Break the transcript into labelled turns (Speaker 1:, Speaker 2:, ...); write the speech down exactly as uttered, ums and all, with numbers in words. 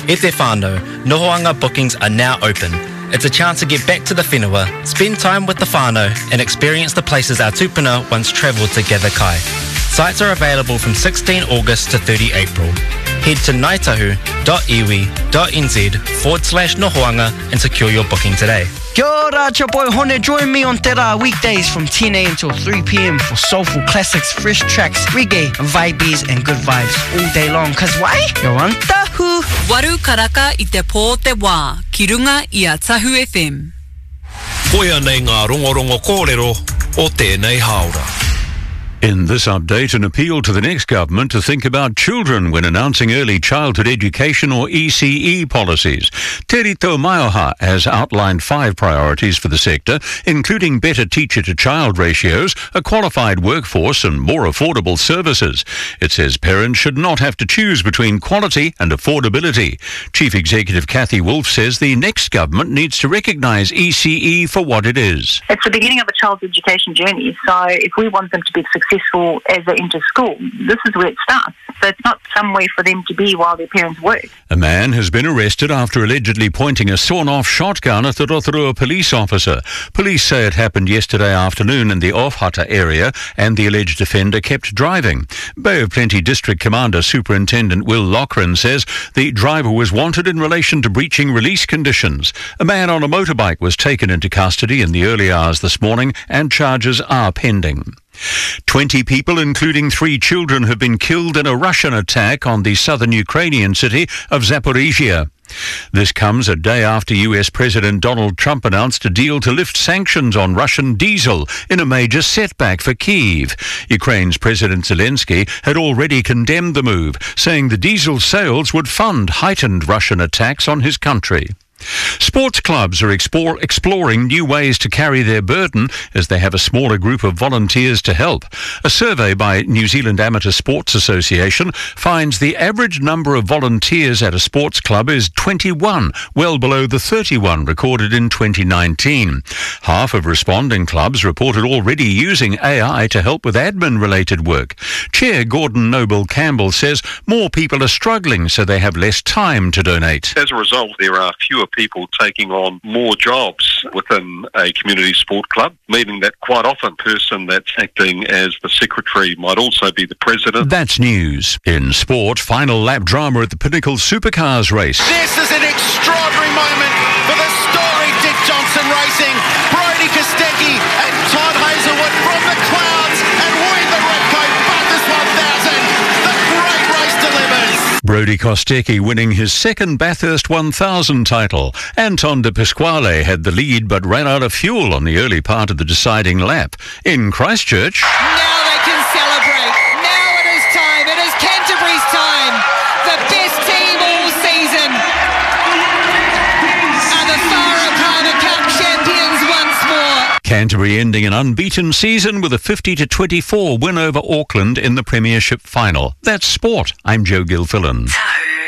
Speaker 1: E te whānau, Nohoanga bookings are now open. It's a chance to get back to the whenua, spend time with the whānau and experience the places our tupuna once travelled to gather kai. Sites are available from sixteenth August to thirtieth April. Head to ngaitahu.iwi.nz forward slash Nohoanga and secure your booking today.
Speaker 2: Kia ora, it's your boy Hone. Join me on Te Rā weekdays from ten a.m. till three p.m. for soulful classics, fresh tracks, reggae, vibes and good vibes all day long. Cause why? Yo antahu.
Speaker 3: Waru karaka I te pō te wā, ki runga I a Tahu F M.
Speaker 4: Koia nei ngā rongorongo kōrero o tēnei haora.
Speaker 5: In this update, an appeal to the next government to think about children when announcing early childhood education or E C E policies. Terito Maioha has outlined five priorities for the sector, including better teacher-to-child ratios, a qualified workforce and more affordable services. It says parents should not have to choose between quality and affordability. Chief Executive Kathy Wolf says the next government needs to recognise E C E for what it is.
Speaker 6: It's the beginning of a child's education journey, so if we want them to be successful as they enter school, this is where it starts. So it's not somewhere for them to be while their parents work.
Speaker 5: A man has been arrested after allegedly pointing a sawn-off shotgun at the Rotorua police officer. Police say it happened yesterday afternoon in the Ofhata area and the alleged offender kept driving. Bay of Plenty District Commander Superintendent Will Loughran says the driver was wanted in relation to breaching release conditions. A man on a motorbike was taken into custody in the early hours this morning and charges are pending. Twenty people, including three children, have been killed in a Russian attack on the southern Ukrainian city of Zaporizhia. This comes a day after U S President Donald Trump announced a deal to lift sanctions on Russian diesel in a major setback for Kyiv. Ukraine's President Zelensky had already condemned the move, saying the diesel sales would fund heightened Russian attacks on his country. Sports clubs are explore, exploring new ways to carry their burden as they have a smaller group of volunteers to help. A survey by New Zealand Amateur Sports Association finds the average number of volunteers at a sports club is twenty-one, well below the thirty-one recorded in twenty nineteen. Half of responding clubs reported already using A I to help with admin-related work. Chair Gordon Noble Campbell says more people are struggling, so they have less time to donate.
Speaker 7: As a result, there are fewer people taking on more jobs within a community sport club, meaning that quite often the person that's acting as the secretary might also be the president.
Speaker 5: That's news. In sport, final lap drama at the Pinnacle Supercars race.
Speaker 8: This is an extraordinary moment for the storied Dick Johnson Racing. Brody Kostecki and Todd Hazelwood from the clouds and win the Repco Bathurst one thousand. The great race delivers.
Speaker 5: Brody Kostecki winning his second Bathurst one thousand title. Anton de Pasquale had the lead but ran out of fuel on the early part of the deciding lap. In Christchurch...
Speaker 9: Now they can celebrate. Now it is time. It is Canterbury's time. The best team all season. And the Farrakhan Cup champions once more.
Speaker 5: Canterbury ending an unbeaten season with a fifty to twenty-four win over Auckland in the Premiership final. That's sport. I'm Joe Gilfillan.